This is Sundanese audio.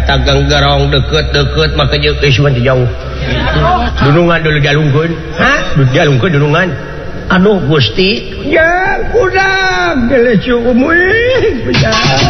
tagang garong deket-deket maka jauh dunungan dulu galungkeun galungkeun dunungan aduh Gusti ya kurang geus umuy